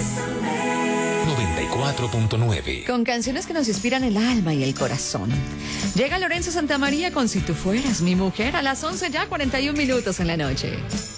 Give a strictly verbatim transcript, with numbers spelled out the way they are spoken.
noventa y cuatro punto nueve. Con canciones que nos inspiran el alma y el corazón. Llega Lorenzo Santamaría con Si tú fueras mi mujer a las once ya cuarenta y un minutos en la noche.